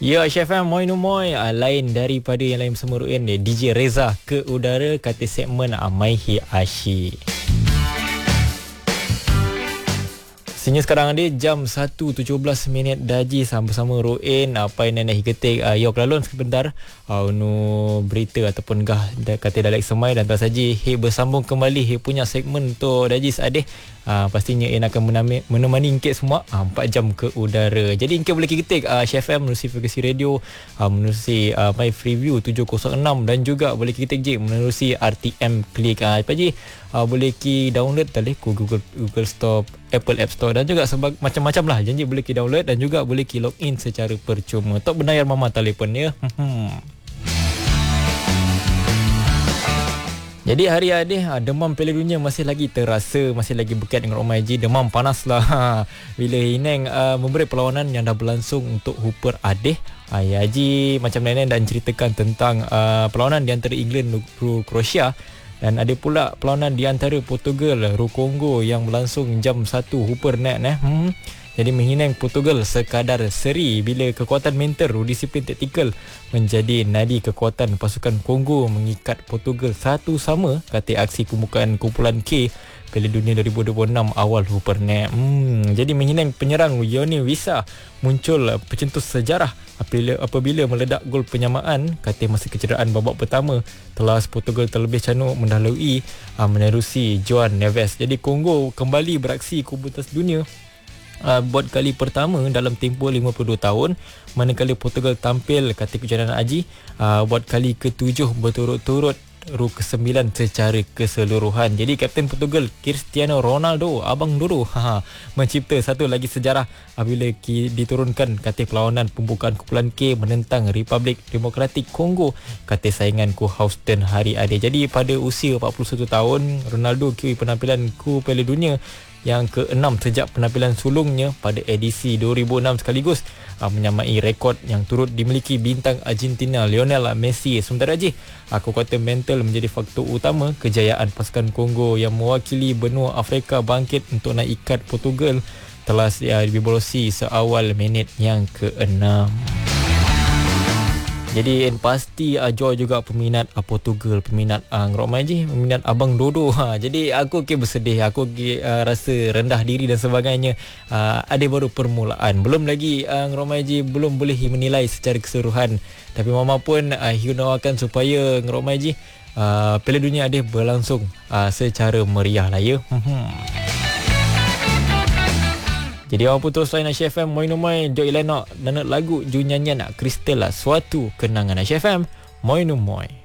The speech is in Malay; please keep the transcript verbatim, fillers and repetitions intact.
Ya, Chef M, Moi no Moi. Uh, lain daripada yang lain bersama Ruin dia, D J Reza ke udara kata segmen Amaihi Ashi. Sehingga sekarang ada jam satu tujuh belas minit daji sama-sama Ruin apa yang nak hiketik uh, yok lalon sebentar uh, nu berita ataupun gah kata dalek semai dan tak saja he bersambung kembali he punya segmen tu daji seadeh uh, pastinya ia akan menemani, menemani ingkit semua uh, empat jam ke udara. Jadi ingkit boleh hiketik uh, Chef M menerusi Frekuensi Radio, uh, menerusi uh, My Freeview tujuh kosong enam dan juga boleh hiketik je menerusi R T M Klik. Uh, apa je uh, boleh ki download tadi ku Google Google Store, Apple App Store dan juga sebag, macam-macam lah. Janji boleh ki download dan juga boleh ki login secara percuma. Tok benayar mama telefon ya. Jadi hari adih demam Piala Dunia masih lagi terasa, masih lagi berkait dengan Romai Ji. Demam panas lah bila Ineng uh, memberi perlawanan yang dah berlangsung untuk Hooper adih. Ayah Haji macam Nenek dan ceritakan tentang uh, perlawanan di antara England dan Croatia. Dan ada pula perlawanan di antara Portugal dan Kongo yang berlangsung jam satu Hooper net eh. Hmm. Jadi menghinang Portugal sekadar seri bila kekuatan mental, disiplin taktikal menjadi nadi kekuatan pasukan Kongo mengikat Portugal satu sama kata aksi pembukaan kumpulan K Piala Dunia dua ribu dua puluh enam awal Hooper net. Hmm. Jadi menghinang penyerang Yoni Wissa muncul pencetus sejarah apabila, apabila meledak gol penyamaan kata masa kecederaan babak pertama telah Portugal terlebih canuk mendahului uh, menerusi João Neves. Jadi Kongo kembali beraksi ke pentas dunia Uh, buat kali pertama dalam tempoh lima puluh dua tahun, manakala Portugal tampil kata kejuaraan Aji uh, buat kali ketujuh berturut-turut, ru kesembilan secara keseluruhan. Jadi Kapten Portugal Cristiano Ronaldo, Abang Doro, ha, mencipta satu lagi sejarah apabila diturunkan kata perlawanan pembukaan kumpulan K menentang Republik Demokratik Kongo kata saingan ku Houston hari adil. Jadi pada usia empat puluh satu tahun, Ronaldo kiri penampilan ku Piala Dunia yang keenam sejak penampilan sulungnya pada edisi dua ribu enam sekaligus uh, menyamai rekod yang turut dimiliki bintang Argentina Lionel Messi. Sementara je uh, kekuatan mental menjadi faktor utama kejayaan pasukan Kongo yang mewakili benua Afrika bangkit untuk naik ikat Portugal telah uh, dibolosi seawal minit yang keenam. Jadi en pasti uh, Joy juga peminat uh, Portugal, peminat uh, Romai je, peminat Abang Dodo. Ha, jadi aku ke bersedih, aku ke uh, rasa rendah diri dan sebagainya. Uh, ada baru permulaan. Belum lagi uh, Romai je belum boleh menilai secara keseluruhan. Tapi mama pun uh, hiunawakan supaya Romai je uh, Piala Dunia ada berlangsung uh, secara meriah lah ya. Jadi awak pun terus lain H F M Moi no Moi Dok Ilanok dan lagu Ju nyanyian nak Kristal lah suatu kenangan H F M Moi no Moi.